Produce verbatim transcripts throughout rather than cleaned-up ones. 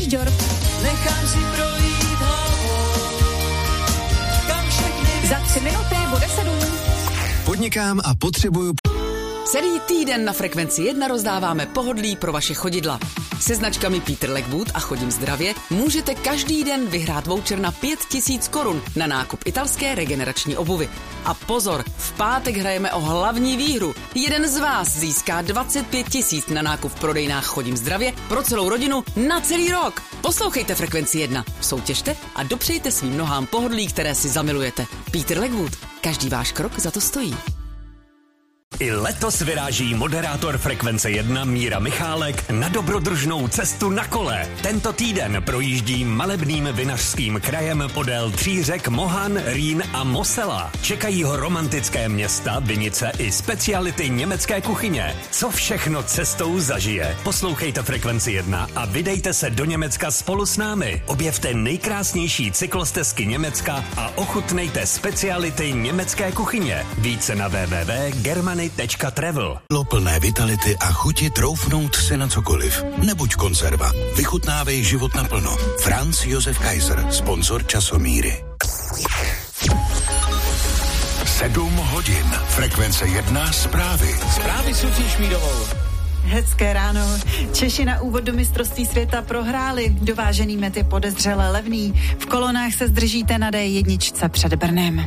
Aleš Džor. Nechám si projít hlavou, kam všechny... Za tři minuty bude sedm. Podnikám a potřebuju... Celý týden na Frekvenci jedna rozdáváme pohodlí pro vaše chodidla. Se značkami Peter Legwood a Chodím zdravě můžete každý den vyhrát voucher na pět tisíc korun na nákup italské regenerační obuvy. A pozor, v pátek hrajeme o hlavní výhru. Jeden z vás získá dvacet pět tisíc na nákup v prodejnách Chodím zdravě pro celou rodinu na celý rok. Poslouchejte Frekvenci jedna, soutěžte a dopřejte svým nohám pohodlí, které si zamilujete. Peter Legwood, každý váš krok za to stojí. I letos vyráží moderátor Frekvence jedna Míra Michálek na dobrodružnou cestu na kole. Tento týden projíždí malebným vinařským krajem podél tří řek Mohan, Rýn a Mosela. Čekají ho romantické města, vinice i speciality německé kuchyně. Co všechno cestou zažije? Poslouchejte Frekvenci jedna a vydejte se do Německa spolu s námi. Objevte nejkrásnější cyklostezky Německa a ochutnejte speciality německé kuchyně. Více na w w w tečka germany tečka travel. Plné vitality a chuti troufnout si na cokoliv. Nebuď konzerva. Vychutnávej život naplno. Franz Josef Kaiser, sponzor Časomíry. Sedm hodin. Frekvence jedna zprávy. Zprávy s Lucí Šmídovou. Hezké ráno. Češi na úvod do mistrovství světa prohráli. Dovážený met je podezřele levný. V kolonách se zdržíte na D jedna před Brnem.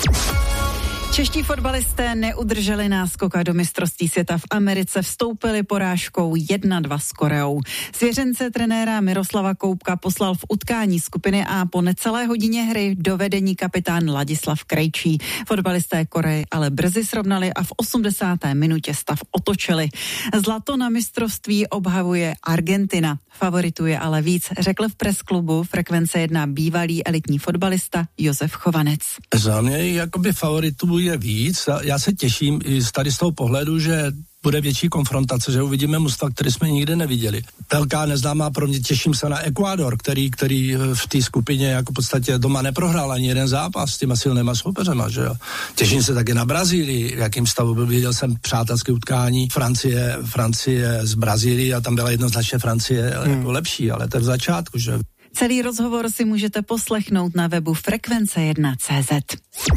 Čeští fotbalisté neudrželi náskoka do mistrovství světa v Americe, vstoupili porážkou jedna dva s Koreou. Svěřence trenéra Miroslava Koubka poslal v utkání skupiny A po necelé hodině hry do vedení kapitán Ladislav Krejčí. Fotbalisté Koreji ale brzy srovnali a v osmdesáté minutě stav otočili. Zlato na mistrovství obhavuje Argentina. Favorituje ale víc, řekl v presklubu Frekvence jedna bývalý elitní fotbalista Josef Chovanec. Za mě jakoby favoritů je víc. Já se těším i tady z toho pohledu, že bude větší konfrontace, že uvidíme mužstva, které jsme nikdy neviděli. Velká neznámá pro mě, těším se na Ekvádor, který, který v té skupině jako v podstatě doma neprohrál ani jeden zápas s těma silnýma soupeřema, že jo. Těším se taky na Brazílii, jakým stavu byl, viděl jsem přátelské utkání Francie, Francie z Brazílii a tam byla jednoznačně Francie hmm. jako lepší, ale to je v začátku, že. Celý rozhovor si můžete poslechnout na webu frekvence jedna tečka cé zet.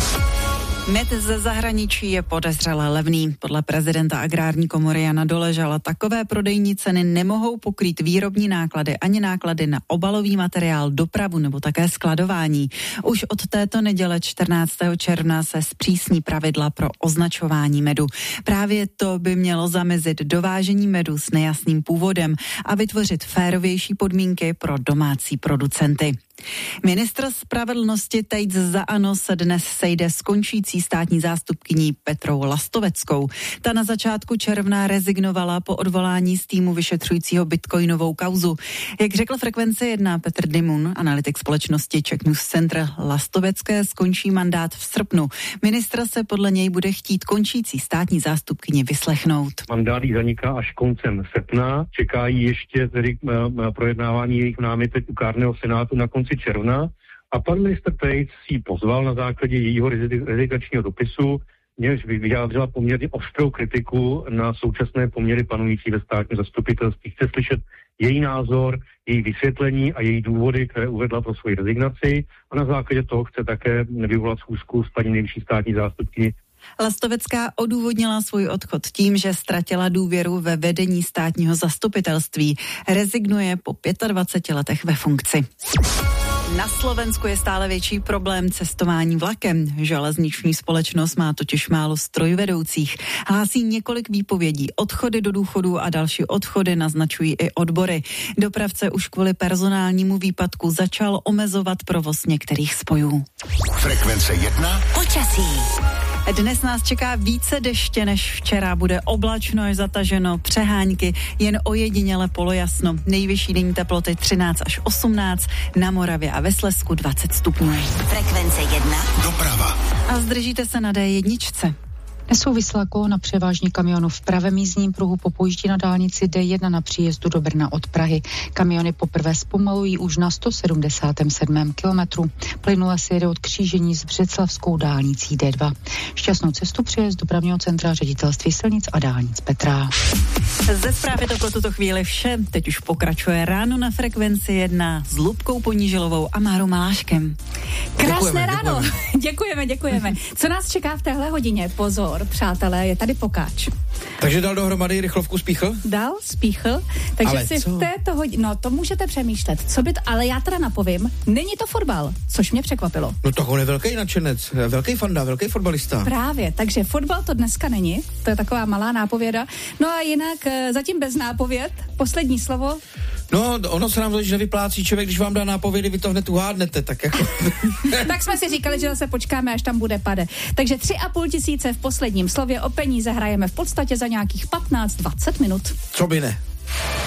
Med ze zahraničí je podezřele levný. Podle prezidenta Agrární komory Jana Doležala takové prodejní ceny nemohou pokrýt výrobní náklady ani náklady na obalový materiál, dopravu nebo také skladování. Už od této neděle čtrnáctého června se zpřísní pravidla pro označování medu. Právě to by mělo zamezit dovážení medu s nejasným původem a vytvořit férovější podmínky pro domácí producenty. Ministr spravedlnosti Tejc za ANO se dnes sejde s končící státní zástupkyní Petrou Lastoveckou. Ta na začátku června rezignovala po odvolání z týmu vyšetřujícího bitcoinovou kauzu. Jak řekl Frekvence jedna Petr Dimun, analytik společnosti Czech News Center, Lastovecké skončí mandát v srpnu. Ministr se podle něj bude chtít končící státní zástupkyni vyslechnout. Mandát jí zaniká až koncem srpna. Čekají ještě tedy projednávání jejich námitek u kárného senátu na konci června a pan ministr Tejc si pozval na základě jejího rezignačního dopisu, něž vyjádřila poměrně ostrou kritiku na současné poměry panující ve státním zastupitelství. Chce slyšet její názor, její vysvětlení a její důvody, které uvedla pro svoji rezignaci a na základě toho chce také vyvolat schůzku s paní nejvyšší státní zástupkyní. Lastovecká odůvodnila svůj odchod tím, že ztratila důvěru ve vedení státního zastupitelství. Rezignuje po dvaceti pěti letech ve funkci. Na Slovensku je stále větší problém cestování vlakem. Železniční společnost má totiž málo strojvedoucích. Hlásí několik výpovědí, odchody do důchodu a další odchody naznačují i odbory. Dopravce už kvůli personálnímu výpadku začal omezovat provoz některých spojů. Frekvence jedna. Počasí. Dnes nás čeká více deště než včera. Bude oblačno až zataženo, přehánky, jen ojediněle polojasno. Nejvyšší denní teploty třináct až osmnáct, na Moravě a ve Slezsku dvacet stupňů. Frekvence jedna. Doprava. A zdržíte se na D jedna. Nesouvislá kolona převážně kamionů v pravém jízdním pruhu popojíždí na dálnici D jedna na příjezdu do Brna od Prahy. Kamiony poprvé zpomalují už na sto sedmdesátém sedmém kilometru. Plynule se jede od křížení s břeclavskou dálnicí D dva. Šťastnou cestu přeje z dopravního centra Ředitelství silnic a dálnic Petra. Ze zprávy to pro tuto chvíli vše. Teď už pokračuje ráno na Frekvenci jedna s Lubkou Ponížilovou a Márou Maláškem. Krásné Děkujeme, ráno. Děkujeme, děkujeme. Co nás čeká v téhle hodině? Pozor, přátelé, je tady pokáč. Takže dal dohromady rychlovku spíchl? Dal, spíchl, takže Ale si co? v této hodině, no to můžete přemýšlet, co by, t- ale já teda napovím, není to fotbal, což mě překvapilo. No tak on je velký nadšenec, velký fanda, velký fotbalista. Právě, takže fotbal to dneska není, to je taková malá nápověda. No a jinak eh, zatím bez nápověd, poslední slovo. No, ono se nám totiž nevyplácí, člověk, když vám dá nápovědy, vy to hned uhádnete, tak jako... Tak jsme si říkali, že zase počkáme, až tam bude pade. Takže tři a půl tisíce v posledním slově, o peníze hrajeme v podstatě za nějakých patnáct dvacet minut. Co by ne?